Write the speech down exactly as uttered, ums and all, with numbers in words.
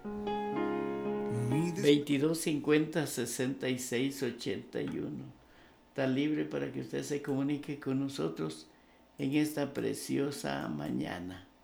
veintidós cincuenta sesenta y seis ochenta y uno. Está libre para que usted se comunique con nosotros en esta preciosa mañana.